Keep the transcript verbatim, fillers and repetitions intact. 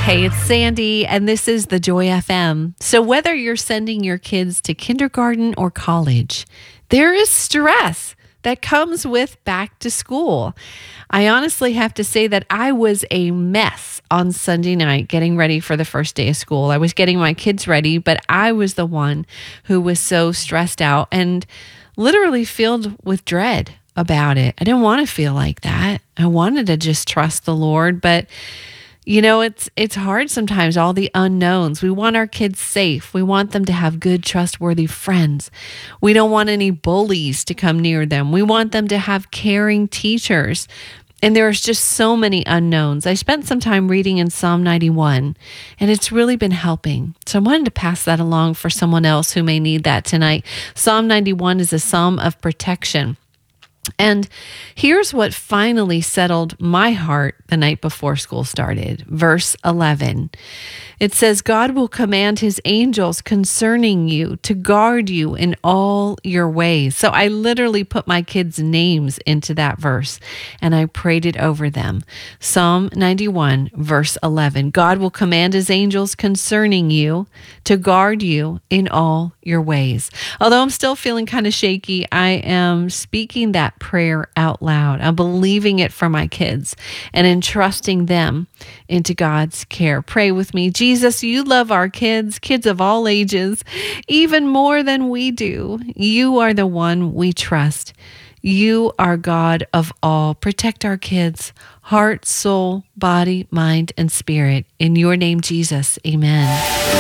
Hey, it's Sandy, and this is the Joy F M. So whether you're sending your kids to kindergarten or college, there is stress that comes with back to school. I honestly have to say that I was a mess on Sunday night getting ready for the first day of school. I was getting my kids ready, but I was the one who was so stressed out and literally filled with dread about it. I didn't want to feel like that. I wanted to just trust the Lord, but you know, it's it's hard sometimes, all the unknowns. We want our kids safe. We want them to have good, trustworthy friends. We don't want any bullies to come near them. We want them to have caring teachers. And there's just so many unknowns. I spent some time reading in Psalm ninety-one, and it's really been helping. So I wanted to pass that along for someone else who may need that tonight. Psalm ninety-one is a psalm of protection. And here's what finally settled my heart the night before school started. Verse eleven. It says, God will command his angels concerning you to guard you in all your ways. So I literally put my kids' names into that verse and I prayed it over them. Psalm ninety-one, verse eleven. God will command his angels concerning you to guard you in all your ways. Although I'm still feeling kind of shaky, I am speaking that prayer out loud. I'm believing it for my kids and entrusting them into God's care. Pray with me. Jesus, you love our kids, kids of all ages, even more than we do. You are the one we trust. You are God of all. Protect our kids, heart, soul, body, mind, and spirit. In your name, Jesus, amen.